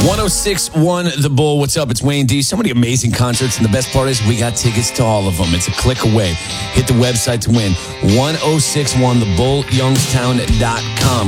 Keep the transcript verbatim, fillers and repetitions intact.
one oh six point one The Bull. What's up? It's Wayne D. So many amazing concerts, and the best part is we got tickets to all of them. It's a click away. Hit the website to win. ten sixty-one the bull youngstown dot com.